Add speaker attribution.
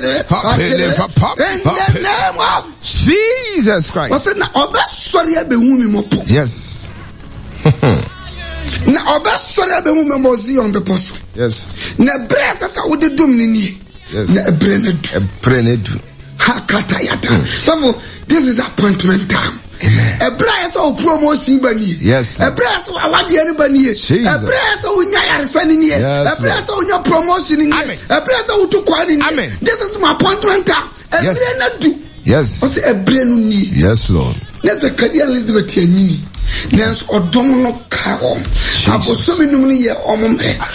Speaker 1: the name of
Speaker 2: Jesus Christ. Yes.
Speaker 1: Na obesore be mu memozi on beposo.
Speaker 2: Yes.
Speaker 1: Na bresa sa wo de dum ni ni.
Speaker 2: Yes.
Speaker 1: Na
Speaker 2: ebrenedu.
Speaker 1: Hakata yata. So this is appointment time.
Speaker 2: Amen.
Speaker 1: Ebresa o promotion bani.
Speaker 2: Yes.
Speaker 1: Ebresa o awade ani bani. Ebresa o nya yaresani ni. Ebresa o nya promotion ni. Ebresa o to kwani ni. This is my appointment time. Ebrenedu.
Speaker 2: Yes.
Speaker 1: O se ebrenu ni.
Speaker 2: Yes, Lord.
Speaker 1: Let's say Kadia Elizabeth Yanini. Nens odom no ka om. Abosomi num ni ye omomre.